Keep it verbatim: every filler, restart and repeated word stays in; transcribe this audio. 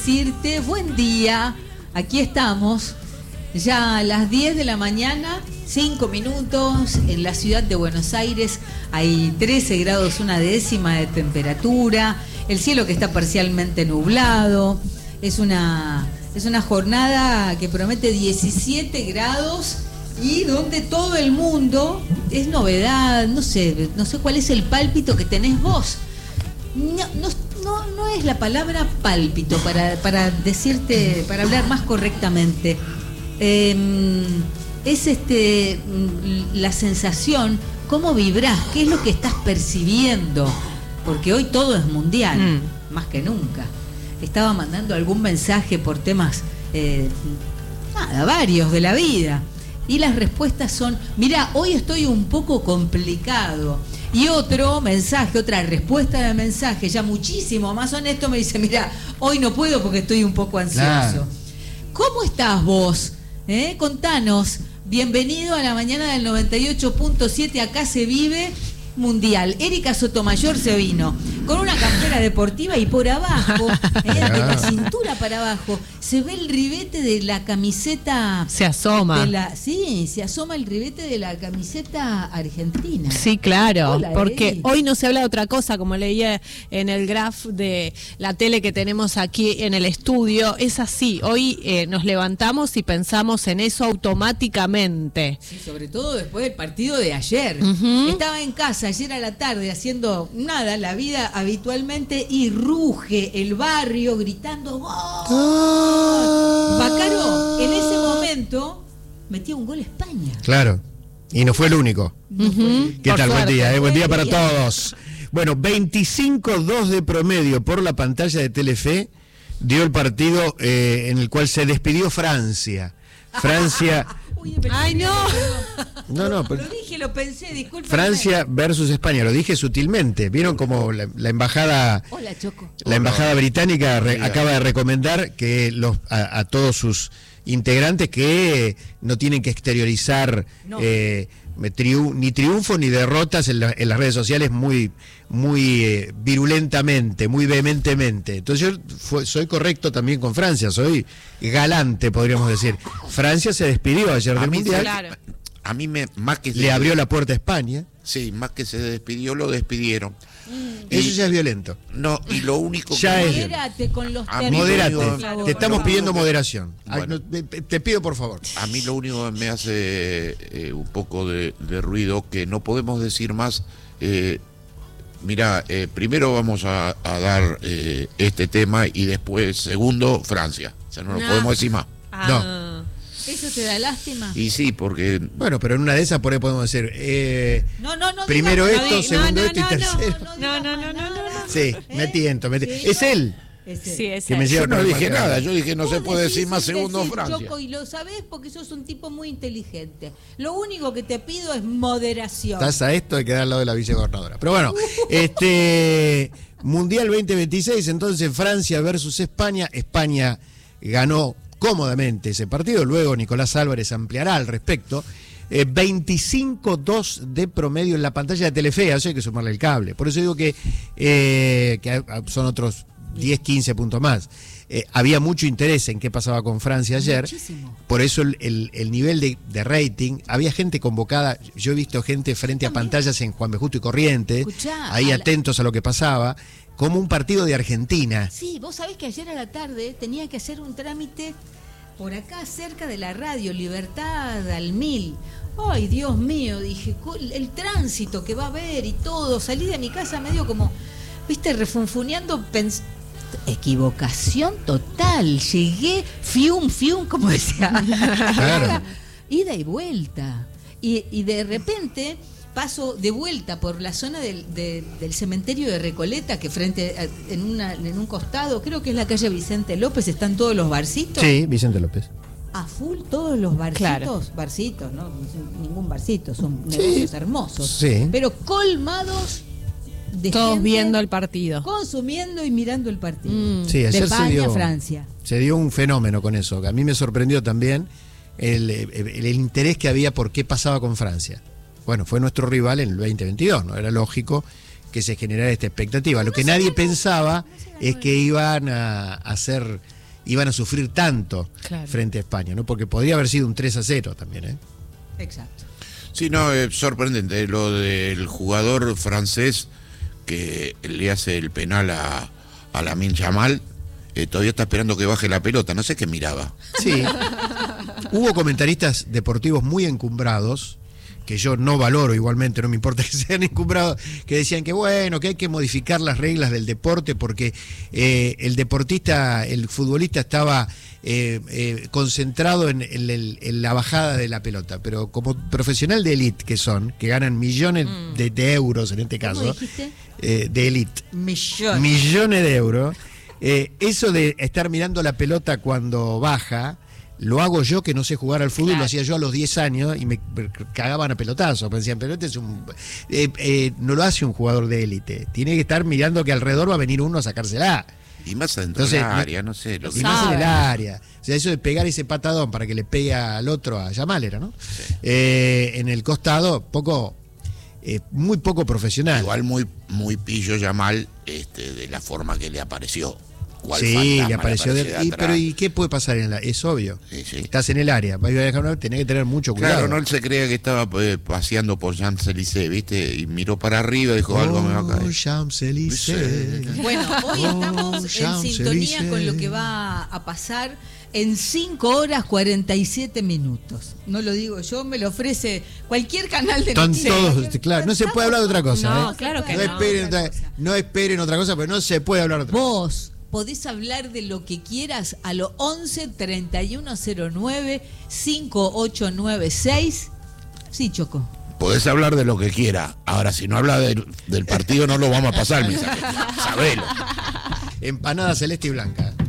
decirte buen día. Aquí estamos, ya a las diez de la mañana, cinco minutos, en la ciudad de Buenos Aires. Hay trece grados, una décima de temperatura. El cielo que está parcialmente nublado. Es una, es una jornada que promete diecisiete grados y donde todo el mundo es novedad. No sé, no sé cuál es el pálpito que tenés vos. No, no, no, no es la palabra pálpito para, para decirte, para hablar más correctamente. Eh, es este la sensación, cómo vibrás, qué es lo que estás percibiendo, porque hoy todo es mundial, mm. más que nunca. Estaba mandando algún mensaje por temas, eh, nada, varios de la vida, y las respuestas son: mirá, hoy estoy un poco complicado. Y otro mensaje, otra respuesta de mensaje, ya muchísimo más honesto, me dice: mirá, hoy no puedo porque estoy un poco ansioso. Claro. ¿Cómo estás vos? ¿Eh? Contanos. Bienvenido a la mañana del noventa y ocho punto siete, acá se vive mundial. Erika Sotomayor se vino con una campera deportiva y por abajo, eh, de la cintura para abajo, se ve el ribete de la camiseta. Se asoma. De la, sí, se asoma el ribete de la camiseta argentina. Sí, claro, Hola, porque Eri. Hoy no se habla de otra cosa, como leía en el graph de la tele que tenemos aquí en el estudio. Es así, hoy eh, nos levantamos y pensamos en eso automáticamente. Sí, sobre todo después del partido de ayer. Uh-huh. Estaba en casa ayer a la tarde haciendo nada, la vida habitualmente, y ruge el barrio gritando ¡gol! ¡Ah! Bacaro, en ese momento metió un gol España. Claro, y no fue el único. Uh-huh. ¿Qué Por tal? suerte. Buen día, eh, buen día para todos. Bueno, veinticinco dos de promedio por la pantalla de Telefe dio el partido eh, en el cual se despidió Francia. Francia... Uy, pero ¡Ay, no! No, no, pero... Lo dije, lo pensé, disculpa. Francia versus España, lo dije sutilmente. Vieron como la, la embajada Hola, Choco. la embajada británica re, acaba de recomendar que los a, a todos sus integrantes que no tienen que exteriorizar no. eh, triu, ni triunfos ni derrotas en, la, en las redes sociales muy muy eh, virulentamente, muy vehementemente. Entonces yo fue, soy correcto también con Francia, soy galante, podríamos decir. Francia se despidió ayer a del mí, Mundial. Claro. A mí me más que le abrió la puerta a España. Sí, más que se despidió, lo despidieron. Mm. Eso y, ya es violento. No, y lo único ya que... es Modérate con los términos. Modérate, claro, te estamos no, pidiendo no, moderación. Bueno, Ay, no, te pido por favor. A mí lo único que me hace eh, un poco de, de ruido, que no podemos decir más... Eh, mira, eh, primero vamos a, a dar eh, este tema y después, segundo, Francia. O sea, no, no. lo podemos decir más. Ah. No. ¿Eso te da lástima? Y sí, porque... Bueno, pero en una de esas por ahí podemos decir... Eh, no, no, no. primero digamos, esto, no, segundo no, esto no, y tercero. No, no, no, no, no, no, no. Sí, ¿Eh? me tiento, me tiento. Sí, es él. Es él. Sí, es que él. me Yo no dije para nada, yo dije no se puede decir más segundo decir, Francia. Choco, y lo sabés porque sos un tipo muy inteligente. Lo único que te pido es moderación. Estás a esto de quedar al lado de la vicegobernadora. Pero bueno, este Mundial veinte veintiséis, entonces Francia versus España. España ganó cómodamente ese partido, luego Nicolás Álvarez ampliará al respecto. Eh, veinticinco dos de promedio en la pantalla de Telefe, eso hay que sumarle el cable. Por eso digo que, eh, que son otros diez, quince puntos más. Eh, había mucho interés en qué pasaba con Francia ayer. Muchísimo. Por eso el, el, el nivel de, de rating, había gente convocada, yo he visto gente frente a pantallas en Juan B. Justo y Corrientes, Escuchá, ahí a atentos la... a lo que pasaba, como un partido de Argentina. Sí, vos sabés que ayer a la tarde tenía que hacer un trámite por acá cerca de la radio, Libertad al Mil. Ay, Dios mío, dije, el tránsito que va a haber y todo. Salí de mi casa medio como, viste, refunfuneando, pens- equivocación total. Llegué, fium, fium, como decía. Claro. Ida y vuelta. Y, y de repente paso de vuelta por la zona del, de, del cementerio de Recoleta, que frente a, en, una, en un costado, creo que es la calle Vicente López, están todos los barcitos. Sí, Vicente López. A full todos los barcitos, claro. barcitos, no ningún barcito, son negocios sí. hermosos, sí. pero colmados de todos gente viendo el partido, consumiendo y mirando el partido. Mm. Sí, ayer de España, se dio, Francia. Se dio un fenómeno con eso, a mí me sorprendió también el, el, el interés que había por qué pasaba con Francia. Bueno, fue nuestro rival en el veinte veintidós, ¿no? Era lógico que se generara esta expectativa. Lo que nadie pensaba es que iban a hacer iban a sufrir tanto Claro. frente a España, ¿no? Porque podría haber sido un tres a cero también, ¿eh? Exacto. Sí, no, es sorprendente lo del jugador francés que le hace el penal a, a Lamine Yamal. Eh, todavía está esperando que baje la pelota, no sé qué miraba. Sí. Hubo comentaristas deportivos muy encumbrados, que yo no valoro igualmente, no me importa que sean encumbrados, que decían que bueno, que hay que modificar las reglas del deporte porque eh, el deportista, el futbolista estaba eh, eh, concentrado en, en el- en la bajada de la pelota, pero como profesional de élite que son, que ganan millones de, de euros en este ¿Cómo caso, dijiste? eh, de élite, Millones. millones de euros. Eh, eso de estar mirando la pelota cuando baja, lo hago yo que no sé jugar al fútbol, Claro. lo hacía yo a los diez años y me cagaban a pelotazos. Me decían, pero este es un. eh, eh, no lo hace un jugador de élite. Tiene que estar mirando que alrededor va a venir uno a sacársela. Y más adentro Entonces, del área, no sé. Lo Y que... más en sabe. el área. O sea, eso de pegar ese patadón para que le pegue al otro, a Yamal era, ¿no? Eh, en el costado, poco. eh, muy poco profesional. Igual muy, muy pillo Yamal este, de la forma que le apareció. Cual Sí, fantasma le apareció de, aparece y, atrás. pero ¿y qué puede pasar en la? Es obvio. Sí, sí. Estás en el área, vas a dejar una, tenés que tener mucho cuidado. Claro, no él se creía que estaba eh, paseando por Champs-Élysées, ¿viste? Y miró para arriba y dijo, algo me va a Oh, caer. Champs-Élysées. Bueno, hoy Oh, estamos en Champs-Élysées. sintonía con lo que va a pasar en cinco horas cuarenta y siete minutos. No lo digo yo, me lo ofrece cualquier canal de Están noticias. todos, claro, no se puede hablar de otra cosa. No, ¿eh? claro que no, no. esperen otra, no esperen otra cosa, pero no se puede hablar de otra cosa. Vos podés hablar de lo que quieras a lo once treinta y uno cero nueve cincuenta y ocho noventa y seis. Sí, Choco. Podés hablar de lo que quiera. Ahora, si no habla del, del partido, no lo vamos a pasar, mensaje. Sabelo. Empanada celeste y blanca.